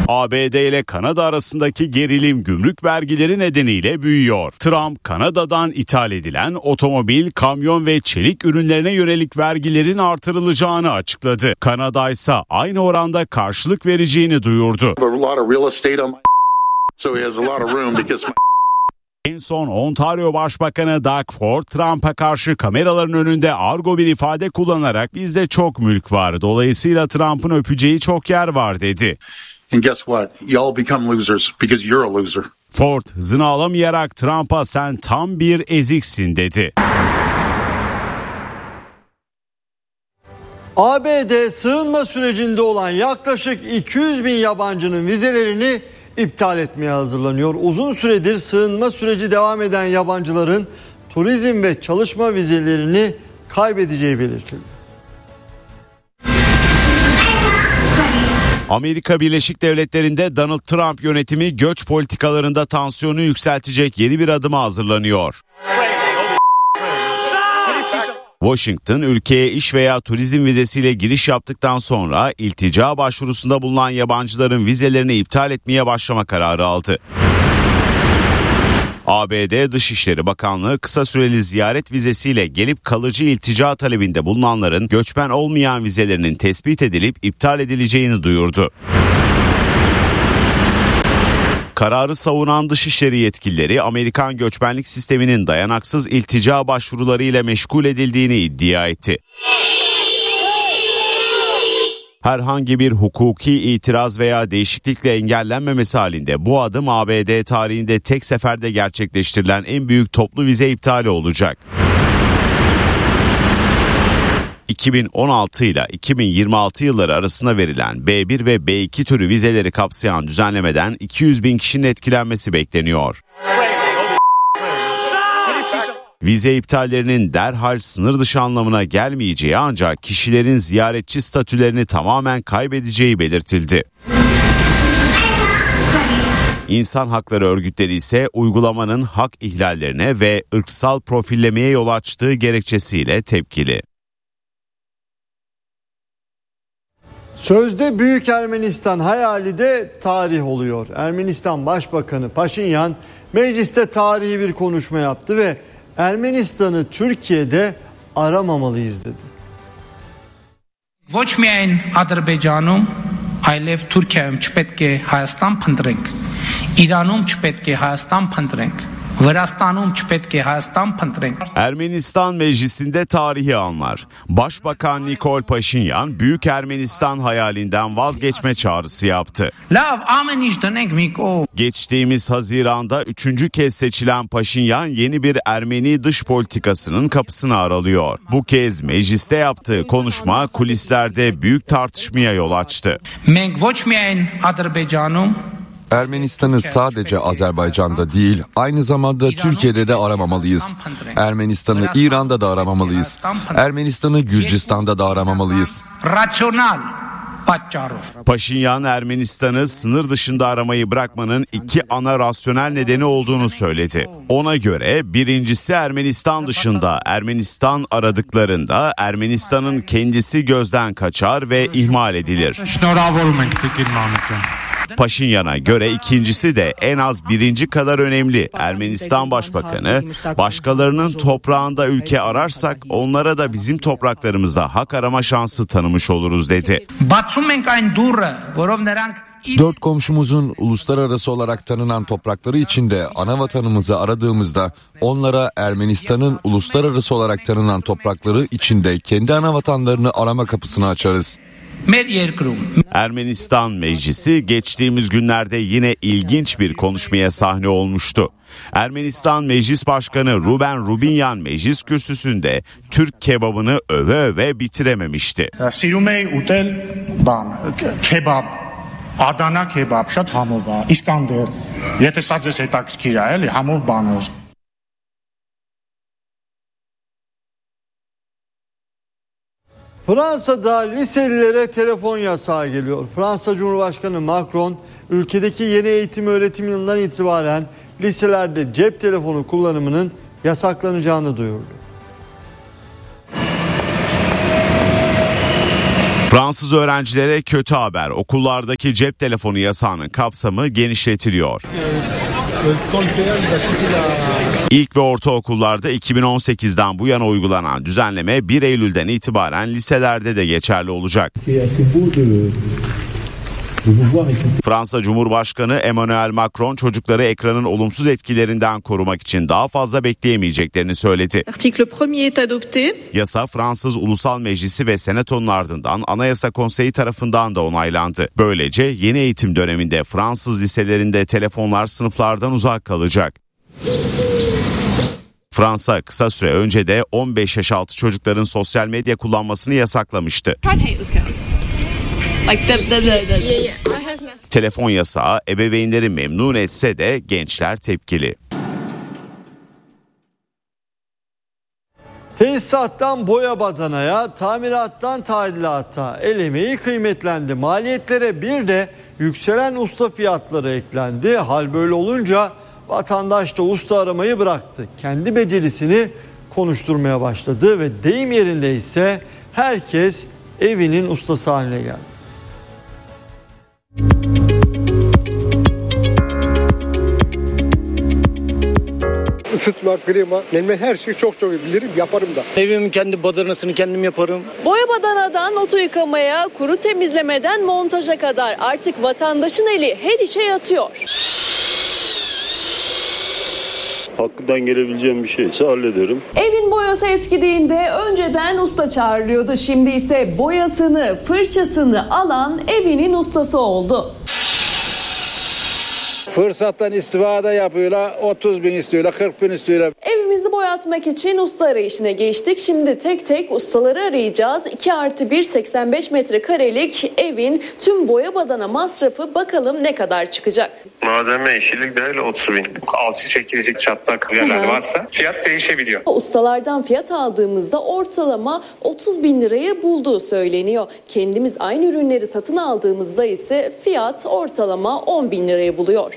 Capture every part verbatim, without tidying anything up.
A B D ile Kanada arasındaki gerilim gümrük vergileri nedeniyle büyüyor. Trump, Kanada'dan ithal edilen otomobil, kamyon ve çelik ürünlerine yönelik vergilerin artırılacağını açıkladı. Kanada ise aynı oranda karşılık vereceğini duyurdu. En son Ontario Başbakanı Doug Ford, Trump'a karşı kameraların önünde argo bir ifade kullanarak bizde çok mülk var, dolayısıyla Trump'ın öpeceği çok yer var dedi. And guess what? Y'all become losers because you're a loser. Ford hızını alamayarak Trump'a sen tam bir eziksin dedi. A B D sığınma sürecinde olan yaklaşık iki yüz bin yabancının vizelerini iptal etmeye hazırlanıyor. Uzun süredir sığınma süreci devam eden yabancıların turizm ve çalışma vizelerini kaybedeceği belirtildi. Amerika Birleşik Devletleri'nde Donald Trump yönetimi göç politikalarında tansiyonu yükseltecek yeni bir adıma hazırlanıyor. Washington, ülkeye iş veya turizm vizesiyle giriş yaptıktan sonra iltica başvurusunda bulunan yabancıların vizelerini iptal etmeye başlama kararı aldı. A B D Dışişleri Bakanlığı kısa süreli ziyaret vizesiyle gelip kalıcı iltica talebinde bulunanların göçmen olmayan vizelerinin tespit edilip iptal edileceğini duyurdu. Kararı savunan Dışişleri yetkilileri Amerikan göçmenlik sisteminin dayanaksız iltica başvuruları ile meşgul edildiğini iddia etti. Herhangi bir hukuki itiraz veya değişiklikle engellenmemesi halinde bu adım A B D tarihinde tek seferde gerçekleştirilen en büyük toplu vize iptali olacak. iki bin on altı ile iki bin yirmi altı yılları arasında verilen B bir ve B iki türü vizeleri kapsayan düzenlemeden iki yüz bin kişinin etkilenmesi bekleniyor. Vize iptallerinin derhal sınır dışı anlamına gelmeyeceği ancak kişilerin ziyaretçi statülerini tamamen kaybedeceği belirtildi. İnsan hakları örgütleri ise uygulamanın hak ihlallerine ve ırksal profillemeye yol açtığı gerekçesiyle tepkili. Sözde Büyük Ermenistan hayali de tarih oluyor. Ermenistan Başbakanı Paşinyan mecliste tarihi bir konuşma yaptı ve Ermenistan'ı Türkiye'de aramamalıyız dedi. Ոչ միայն Ադրբեջանում, այլև Թուրքիայում չպետք է Հայաստան փնտրենք, Իրանում չպետք է Հայաստան փնտրենք, Վրաստանում չպետք է Հայաստան փնտրենք. Ermenistan Meclisi'nde tarihi anlar. Başbakan Nikol Paşinyan Büyük Ermenistan hayalinden vazgeçme çağrısı yaptı. Լավ, ամեն ինչ դնենք մի կողմ. Geçtiğimiz Haziran'da üçüncü kez seçilen Paşinyan yeni bir Ermeni dış politikasının kapısını aralıyor. Bu kez mecliste yaptığı konuşma kulislerde büyük tartışmaya yol açtı. Մենք ոչ միայն Ադրբեջանում Ermenistan'ı sadece Azerbaycan'da değil, aynı zamanda Türkiye'de de aramamalıyız. Ermenistan'ı İran'da da aramamalıyız. Ermenistan'ı Gürcistan'da da aramamalıyız. Rasyonel պատճառով. Paşinyan Ermenistan'ı sınır dışında aramayı bırakmanın iki ana rasyonel nedeni olduğunu söyledi. Ona göre birincisi Ermenistan dışında Ermenistan aradıklarında Ermenistan'ın kendisi gözden kaçar ve ihmal edilir. Paşinyan'a göre ikincisi de en az birinci kadar önemli. Ermenistan Başbakanı, başkalarının toprağında ülke ararsak onlara da bizim topraklarımızda hak arama şansı tanımış oluruz dedi. Dört komşumuzun uluslararası olarak tanınan toprakları içinde ana vatanımızı aradığımızda onlara Ermenistan'ın uluslararası olarak tanınan toprakları içinde kendi ana vatanlarını arama kapısını açarız. Ermenistan Meclisi geçtiğimiz günlerde yine ilginç bir konuşmaya sahne olmuştu. Ermenistan Meclis Başkanı Ruben Rubinyan meclis kürsüsünde Türk kebabını öve öve bitirememişti. Adana kebab, շատ համով է, Իսկանդեր, եթե սա ձեզ հետաքրքիր է, էլի, համով բան է։ Fransa'da liselilere telefon yasağı geliyor. Fransa Cumhurbaşkanı Macron, ülkedeki yeni eğitim öğretim yılından itibaren liselerde cep telefonu kullanımının yasaklanacağını duyurdu. Fransız öğrencilere kötü haber. Okullardaki cep telefonu yasağının kapsamı genişletiliyor. İlk ve ortaokullarda iki bin on sekizden bu yana uygulanan düzenleme bir Eylül'den itibaren liselerde de geçerli olacak. Fransa Cumhurbaşkanı Emmanuel Macron çocukları ekranın olumsuz etkilerinden korumak için daha fazla bekleyemeyeceklerini söyledi. Yasa Fransız Ulusal Meclisi ve Senato'nun ardından Anayasa Konseyi tarafından da onaylandı. Böylece yeni eğitim döneminde Fransız liselerinde telefonlar sınıflardan uzak kalacak. Fransa kısa süre önce de on beş yaş altı çocukların sosyal medya kullanmasını yasaklamıştı. Telefon yasağı ebeveynleri memnun etse de gençler tepkili. Tesisattan boya badanaya, tamirattan tadilata el emeği kıymetlendi. Maliyetlere bir de yükselen usta fiyatları eklendi. Hal böyle olunca vatandaş da usta aramayı bıraktı. Kendi becerisini konuşturmaya başladı ve deyim yerinde ise herkes evinin ustası haline geldi. Isıtma, klima, ben her şeyi çok çok bilirim, yaparım da. Evimin kendi badanasını kendim yaparım. Boya badanadan oto yıkamaya, kuru temizlemeden montaja kadar artık vatandaşın eli her işe yatıyor. Hakkından gelebileceğim bir şeyse hallederim. Evin boyası eskidiğinde önceden usta çağrılıyordu. Şimdi ise boyasını, fırçasını alan evinin ustası oldu. Fırsattan istifade yapıyorlar, otuz bin istiyorlar, kırk bin istiyorlar. Evimizi boyatmak için usta arayışına geçtik. Şimdi tek tek ustaları arayacağız. iki artı bir seksen beş metrekarelik evin tüm boya badana masrafı bakalım ne kadar çıkacak. Malzeme işçilik dahil otuz bin. Alçı çekilecek çatlak yerler varsa fiyat değişebiliyor. Ustalardan fiyat aldığımızda ortalama otuz bin liraya bulduğu söyleniyor. Kendimiz aynı ürünleri satın aldığımızda ise fiyat ortalama on bin liraya buluyor.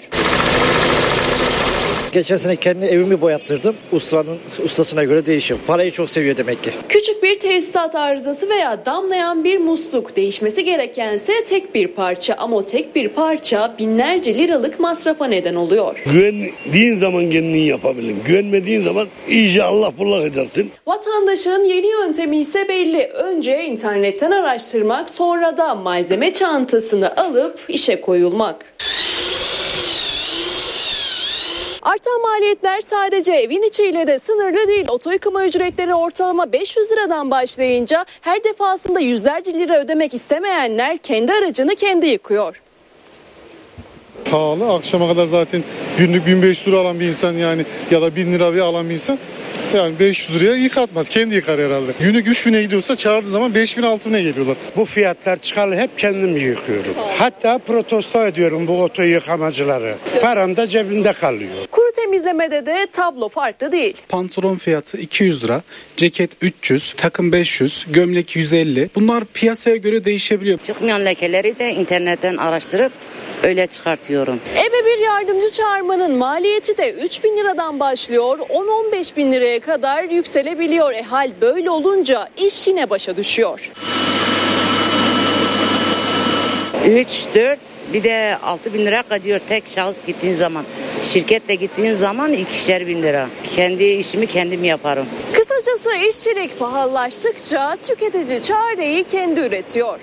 Geçen sene kendi evimi boyattırdım. Ustanın ustasına göre değişiyor. Parayı çok seviyor demek ki. Küçük bir tesisat arızası veya damlayan bir musluk, değişmesi gerekense tek bir parça, ama o tek bir parça binlerce liralık masrafa neden oluyor. Güvendiğin zaman kendini yapabilin. Güvenmediğin zaman iyice Allah bullak edersin. Vatandaşın yeni yöntemi ise belli. Önce internetten araştırmak, sonra da malzeme çantasını alıp işe koyulmak. Artan maliyetler sadece evin içiyle de sınırlı değil. Oto yıkama ücretleri ortalama beş yüz liradan başlayınca her defasında yüzlerce lira ödemek istemeyenler kendi aracını kendi yıkıyor. Pahalı. Akşama kadar zaten günlük bin beş yüz lira alan bir insan, yani ya da bin lira bir alan bir insan, yani beş yüz liraya yıkatmaz. Kendi yıkar herhalde. Günlük üç bine gidiyorsa çağırdığı zaman beş bin altı bine geliyorlar. Bu fiyatlar çıkalı hep kendim yıkıyorum. Hatta protesto ediyorum bu oto yıkamacıları. Param da cebimde kalıyor. Kuru temizlemede de tablo farklı değil. Pantolon fiyatı iki yüz lira, ceket üç yüz, takım beş yüz, gömlek yüz elli. Bunlar piyasaya göre değişebiliyor. Çıkmayan lekeleri de internetten araştırıp öyle çıkartıyorum. Eve bir yardımcı çağırmanın maliyeti de üç bin liradan başlıyor, on on beş bin liraya kadar yükselebiliyor. E hal böyle olunca iş yine başa düşüyor. üç, dört bir de altı bin lira kadar tek şahıs gittiğin zaman. Şirketle gittiğin zaman ikişer bin lira. Kendi işimi kendim yaparım. Kısacası işçilik pahalılaştıkça tüketici çareyi kendi üretiyor.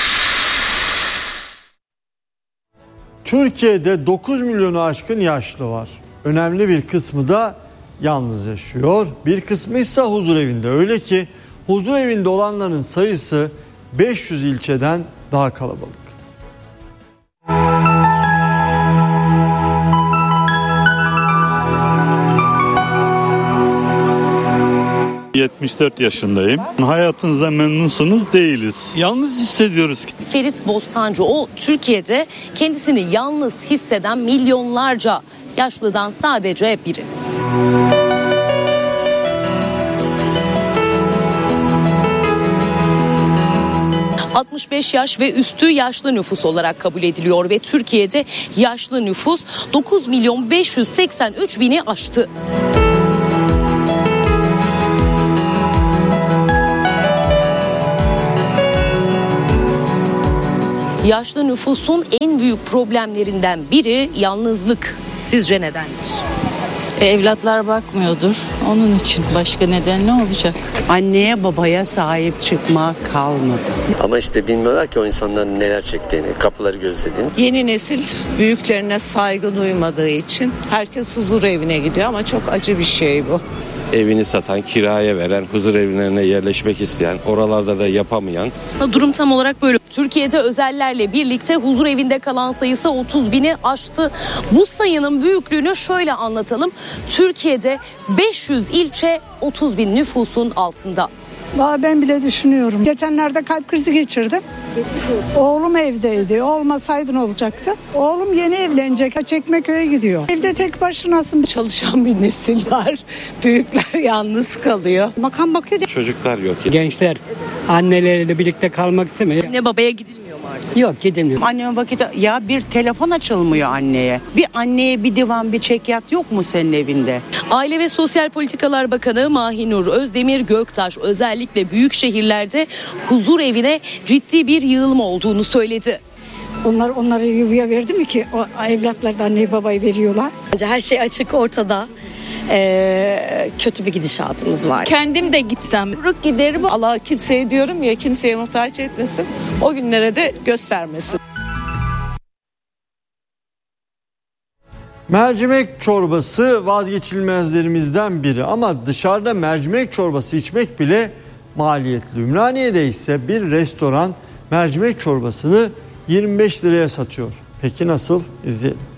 Türkiye'de dokuz milyonu aşkın yaşlı var. Önemli bir kısmı da yalnız yaşıyor. Bir kısmı ise huzurevinde. Öyle ki huzurevinde olanların sayısı beş yüz ilçeden daha kalabalık. yetmiş dört yaşındayım. Hayatınızdan memnunsunuz, değiliz. Yalnız hissediyoruz. Ferit Bostancı, o Türkiye'de kendisini yalnız hisseden milyonlarca yaşlıdan sadece biri. altmış beş yaş ve üstü yaşlı nüfus olarak kabul ediliyor ve Türkiye'de yaşlı nüfus dokuz milyon beş yüz seksen üç bini aştı. Yaşlı nüfusun en büyük problemlerinden biri yalnızlık. Sizce nedendir? Evlatlar bakmıyordur. Onun için başka neden ne olacak? Anneye babaya sahip çıkma kalmadı. Ama işte bilmiyorlar ki o insanların neler çektiğini, kapıları gözlediğini. Yeni nesil büyüklerine saygı duymadığı için herkes huzur evine gidiyor ama çok acı bir şey bu. Evini satan, kiraya veren, huzur evlerine yerleşmek isteyen, oralarda da yapamayan. Durum tam olarak böyle. Türkiye'de özellerle birlikte huzur evinde kalan sayısı otuz bini aştı. Bu sayının büyüklüğünü şöyle anlatalım. Türkiye'de beş yüz ilçe otuz bin nüfusun altında. Vallahi ben bile düşünüyorum. Geçenlerde kalp krizi geçirdim. Oğlum evdeydi. Olmasaydı ne olacaktı? Oğlum yeni evlenecek. Çekmeköy'e gidiyor. Evde tek başınasın. Çalışan bir nesil var. Büyükler yalnız kalıyor. Bakan bakıyor. Çocuklar yok. Gençler anneleriyle birlikte kalmak istemiyor. Anne babaya gidilmiyor mu artık? Yok, gidilmiyor. Anneme vakit ya bir telefon açılmıyor anneye. Bir anneye bir divan bir çekyat yok mu senin evinde? Aile ve Sosyal Politikalar Bakanı Mahinur Özdemir Göktaş özellikle büyük şehirlerde huzur evine ciddi bir yığılma olduğunu söyledi. Onlar onları yuvaya verdi mi ki o evlatlar da anneyi babayı veriyorlar? Bence her şey açık ortada. Ee, kötü bir gidişatımız var. Kendim de gitsem duruk giderim. Allah kimseye diyorum ya kimseye muhtaç etmesin. O günlere de göstermesin. Mercimek çorbası vazgeçilmezlerimizden biri ama dışarıda mercimek çorbası içmek bile maliyetli. Ümraniye'de ise bir restoran mercimek çorbasını yirmi beş liraya satıyor. Peki nasıl? İzleyelim.